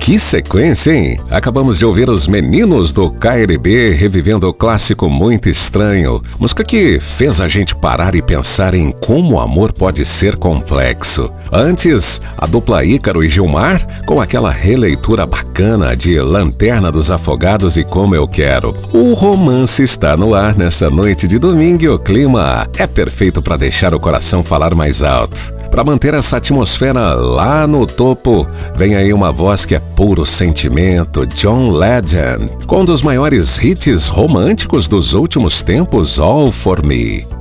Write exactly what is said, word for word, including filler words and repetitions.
Que sequência, hein? Acabamos de ouvir os Meninos do K L B revivendo o clássico Muito Estranho. Música que fez a gente parar e pensar em como o amor pode ser complexo. Antes, a dupla Ícaro e Gilmar com aquela releitura bacana de Lanterna dos Afogados e Como Eu Quero. O romance está no ar nessa noite de domingo e o clima é perfeito para deixar o coração falar mais alto. Para manter essa atmosfera lá no topo, vem aí uma voz que é puro sentimento, John Legend, com um dos maiores hits românticos dos últimos tempos, All For Me.